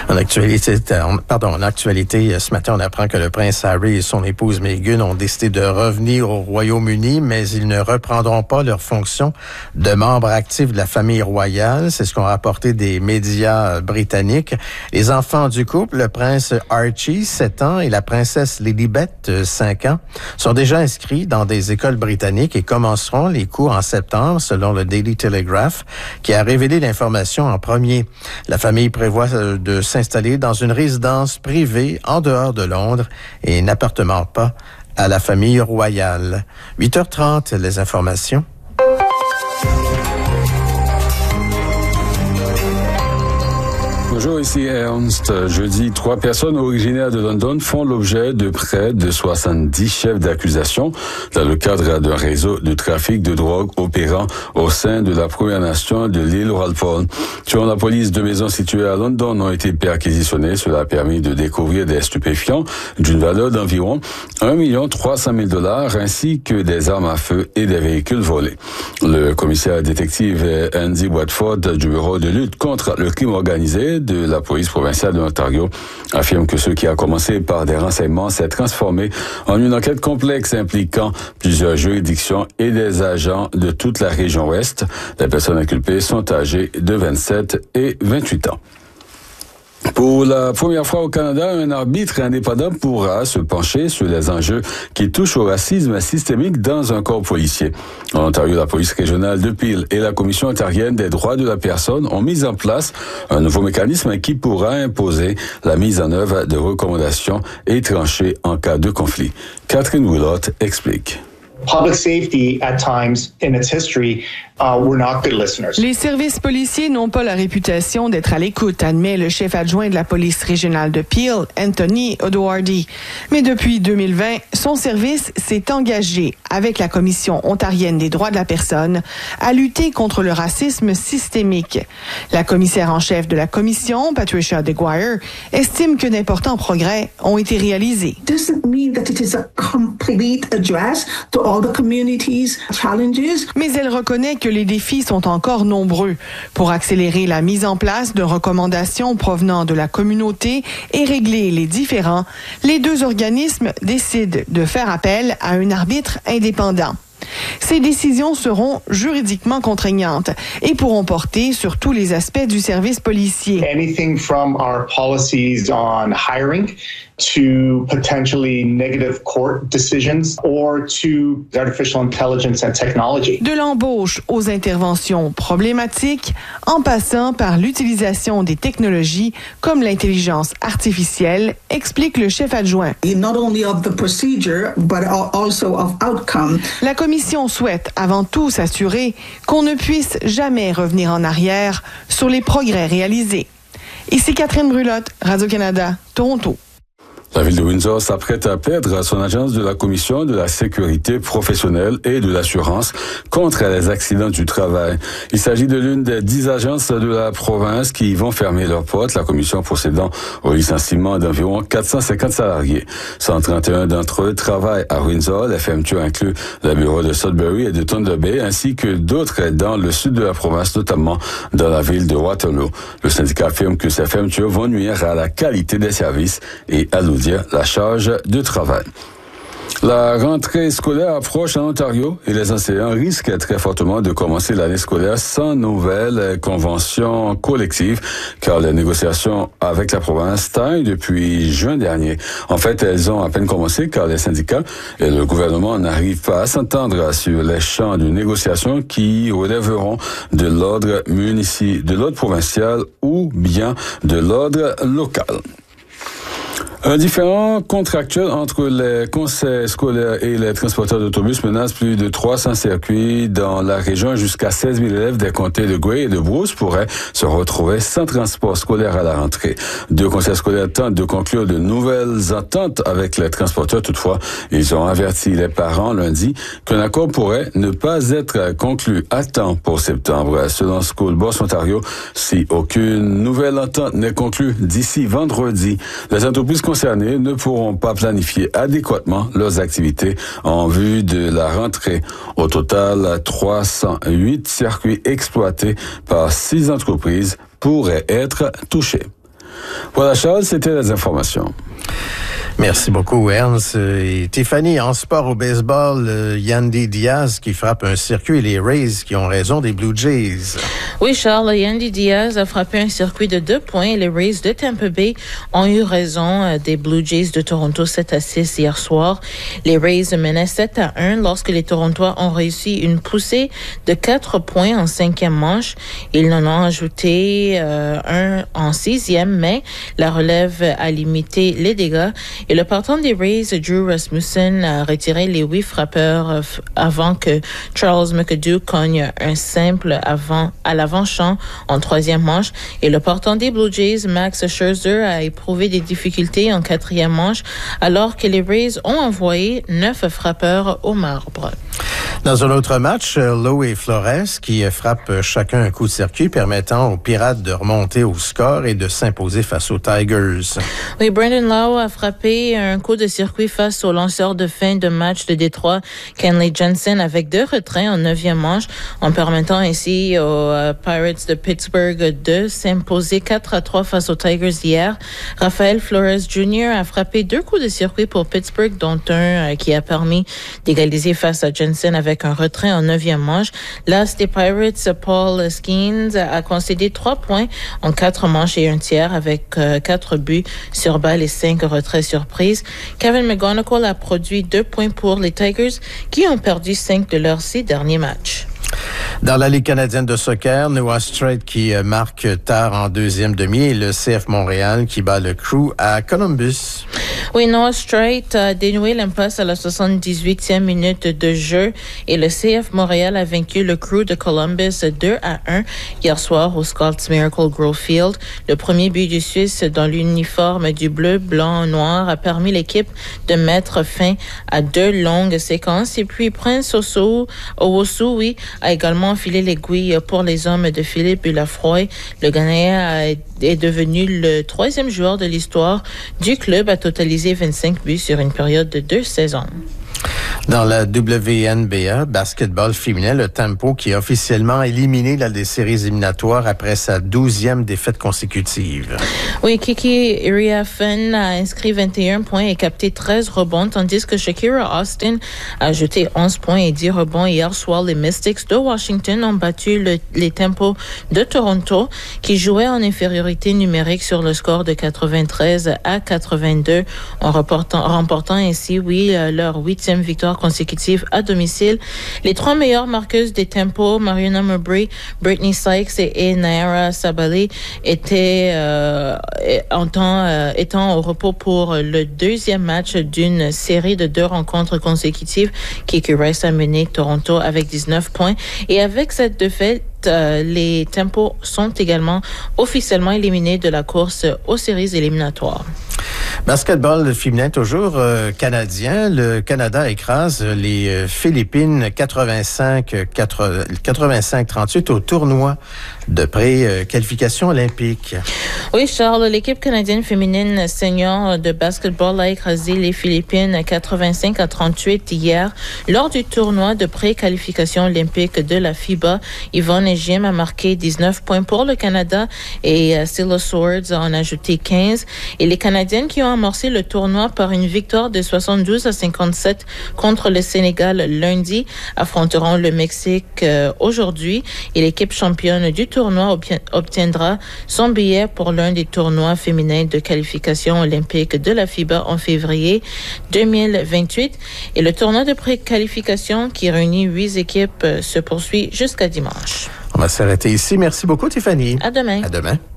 En actualité, ce matin, on apprend que le prince Harry et son épouse Meghan ont décidé de revenir au Royaume-Uni, mais ils ne reprendront pas leurs fonctions de membres actifs de la famille royale. C'est ce qu'ont rapporté des médias britanniques. Les enfants du couple, le prince Archie, 7 ans, et la princesse Lilibet, 5 ans, sont déjà inscrits dans des écoles britanniques et commenceront les cours en septembre, selon le Daily Telegraph, qui a révélé l'information en premier. La famille prévoit de s'installer dans une résidence privée en dehors de Londres et n'appartenant pas à la famille royale. 8h30, les informations. Bonjour, ici Ernst. Jeudi, 3 personnes originaires de London font l'objet de près de 70 chefs d'accusation dans le cadre d'un réseau de trafic de drogue opérant au sein de la Première Nation de l'île Walpole. Selon la police, 2 maisons situées à London ont été perquisitionnées. Cela a permis de découvrir des stupéfiants d'une valeur d'environ 1 300 000 $ ainsi que des armes à feu et des véhicules volés. Le commissaire détective Andy Watford du bureau de lutte contre le crime organisé de la police provinciale de l'Ontario affirme que ce qui a commencé par des renseignements s'est transformé en une enquête complexe impliquant plusieurs juridictions et des agents de toute la région ouest. Les personnes inculpées sont âgées de 27 et 28 ans. Pour la première fois au Canada, un arbitre indépendant pourra se pencher sur les enjeux qui touchent au racisme systémique dans un corps policier. En Ontario, la police régionale de Peel et la Commission ontarienne des droits de la personne ont mis en place un nouveau mécanisme qui pourra imposer la mise en œuvre de recommandations et trancher en cas de conflit. Catherine Willott explique. Public safety, at times in its history, were not good listeners. Les services policiers n'ont pas la réputation d'être à l'écoute, admet le chef adjoint de la police régionale de Peel, Anthony O'Doherty. Mais depuis 2020, son service s'est engagé avec la Commission ontarienne des droits de la personne à lutter contre le racisme systémique. La commissaire en chef de la commission, Patricia DeGuire, estime que d'importants progrès ont été réalisés. Doesn't mean that it is a complete address to all the communities' challenges. Mais elle reconnaît que les défis sont encore nombreux. Pour accélérer la mise en place de recommandations provenant de la communauté et régler les différends, les 2 organismes décident de faire appel à un arbitre indépendant. Ces décisions seront juridiquement contraignantes et pourront porter sur tous les aspects du service policier. Anything from our policies on hiring to potentially negative court decisions or to artificial intelligence and technology. De l'embauche aux interventions problématiques, en passant par l'utilisation des technologies comme l'intelligence artificielle, explique le chef adjoint. Not only of the procedure, but also of outcome. La commission souhaite avant tout s'assurer qu'on ne puisse jamais revenir en arrière sur les progrès réalisés. Ici Catherine Brulotte, Radio-Canada, Toronto. La ville de Windsor s'apprête à perdre son agence de la Commission de la sécurité professionnelle et de l'assurance contre les accidents du travail. Il s'agit de l'une des 10 agences de la province qui vont fermer leurs portes, la commission procédant au licenciement d'environ 450 salariés. 131 d'entre eux travaillent à Windsor. Les fermetures incluent les bureaux de Sudbury et de Thunder Bay, ainsi que d'autres dans le sud de la province, notamment dans la ville de Waterloo. Le syndicat affirme que ces fermetures vont nuire à la qualité des services et alourdir la charge de travail. La rentrée scolaire approche en Ontario et les enseignants risquent très fortement de commencer l'année scolaire sans nouvelle convention collective car les négociations avec la province stagnent depuis juin dernier. En fait, elles ont à peine commencé car les syndicats et le gouvernement n'arrivent pas à s'entendre sur les champs de négociation qui relèveront de l'ordre provincial ou bien de l'ordre local. Un différend contractuel entre les conseils scolaires et les transporteurs d'autobus menace plus de 300 circuits dans la région. Jusqu'à 16 000 élèves des comtés de Grey et de Bruce pourraient se retrouver sans transport scolaire à la rentrée. 2 conseils scolaires tentent de conclure de nouvelles ententes avec les transporteurs. Toutefois, ils ont averti les parents lundi qu'un accord pourrait ne pas être conclu à temps pour septembre. Selon School Boss Ontario, si aucune nouvelle entente n'est conclue d'ici vendredi, les entreprises concernés ne pourront pas planifier adéquatement leurs activités en vue de la rentrée. Au total, 308 circuits exploités par 6 entreprises pourraient être touchés. Voilà, Charles, c'était les informations. Merci beaucoup, Ernst. Et Tiffany, en sport au baseball, Yandy Diaz qui frappe un circuit et les Rays qui ont raison des Blue Jays. Oui, Charles, Yandy Diaz a frappé un circuit de 2 points et les Rays de Tampa Bay ont eu raison des Blue Jays de Toronto 7-6 hier soir. Les Rays menaient 7-1 lorsque les Torontois ont réussi une poussée de 4 points en 5e manche. Ils en ont ajouté un en 6e, mais la relève a limité les dégâts. Et le partant des Rays, Drew Rasmussen, a retiré les 8 frappeurs avant que Charles McAdoo cogne un simple à l'avant-champ en 3e manche. Et le partant des Blue Jays, Max Scherzer, a éprouvé des difficultés en 4e manche, alors que les Rays ont envoyé 9 frappeurs au marbre. Dans un autre match, Lowe et Flores qui frappent chacun un coup de circuit permettant aux Pirates de remonter au score et de s'imposer face aux Tigers. Oui, Brandon Lowe a frappé un coup de circuit face au lanceur de fin de match de Détroit, Kenley Jansen, avec 2 retraits en 9e manche, en permettant ainsi aux Pirates de Pittsburgh de s'imposer 4-3 face aux Tigers hier. Rafael Flores Jr. a frappé 2 coups de circuit pour Pittsburgh, dont un qui a permis d'égaliser face à Jansen avec un retrait en 9e manche. L'as des Pirates, Paul Skeens, a concédé 3 points en 4 manches et un tiers avec 4 buts sur balle et 5 retraits surprises. Kevin McGonigal a produit 2 points pour les Tigers qui ont perdu 5 de leurs 6 derniers matchs. Dans la Ligue canadienne de soccer, Noah Strait qui marque tard en 2e demi et le CF Montréal qui bat le Crew à Columbus. Oui, Noah Strait a dénoué l'impasse à la 78e minute de jeu et le CF Montréal a vaincu le Crew de Columbus 2-1 hier soir au Scott's Miracle Grove Field. Le premier but du Suisse dans l'uniforme du bleu, blanc, noir a permis l'équipe de mettre fin à 2 longues séquences et puis Prince Owusu a également enfilé l'aiguille pour les hommes de Philippe Lafroy. Le Ghanéen est devenu le 3e joueur de l'histoire du club à totaliser 25 buts sur une période de 2 saisons. Dans la WNBA, basketball féminin, le Tempo qui a officiellement éliminé des séries éliminatoires après sa 12e défaite consécutive. Oui, Kiki Iriafen a inscrit 21 points et capté 13 rebonds, tandis que Shakira Austin a ajouté 11 points et 10 rebonds. Hier soir, les Mystics de Washington ont battu les Tempos de Toronto qui jouaient en infériorité numérique sur le score de 93-82 en remportant ainsi, leur 8e victoire consécutive à domicile. Les 3 meilleures marqueuses des Tempos, Mariana Mabry, Brittany Sykes et Naira Sabali, étant au repos pour le 2e match d'une série de 2 rencontres consécutives. Kiki Rice a mené Toronto avec 19 points. Et avec cette défaite, les Tempos sont également officiellement éliminés de la course aux séries éliminatoires. Basketball féminin toujours canadien. Le Canada écrase les Philippines 85-38 au tournoi de pré-qualification olympique. Oui, Charles, l'équipe canadienne féminine senior de basketball a écrasé les Philippines 85-38 hier lors du tournoi de pré-qualification olympique de la FIBA. Yvonne Ejim a marqué 19 points pour le Canada et Scylla Swords en a ajouté 15. Et les Canadiennes qui ont amorcé le tournoi par une victoire de 72-57 contre le Sénégal lundi affronteront le Mexique aujourd'hui. Et l'équipe championne du tournoi obtiendra son billet pour l'un des tournois féminins de qualification olympique de la FIBA en février 2028. Et le tournoi de pré-qualification qui réunit 8 équipes se poursuit jusqu'à dimanche. On va s'arrêter ici. Merci beaucoup, Tiffany. À demain. À demain.